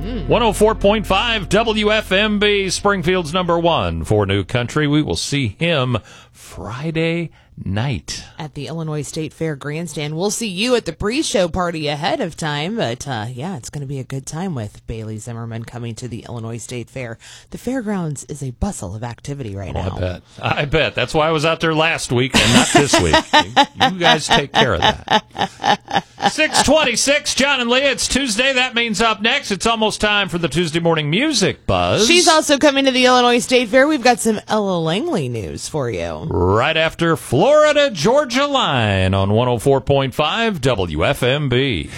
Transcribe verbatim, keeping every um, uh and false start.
Mm. one oh four point five W F M B, Springfield's number one for New Country. We will see him Friday night at the Illinois State Fair Grandstand. We'll see you at the pre-show party ahead of time, but uh, yeah, it's going to be a good time with Bailey Zimmerman coming to the Illinois State Fair. The fairgrounds is a bustle of activity right oh, now. I bet. I bet. That's why I was out there last week and not this week. You guys take care of that. six twenty-six, John and Leah, it's Tuesday. That means up next, it's almost time for the Tuesday Morning Music Buzz. She's also coming to the Illinois State Fair. We've got some Ella Langley news for you. Right after Florida Georgia Line on one oh four point five W F M B.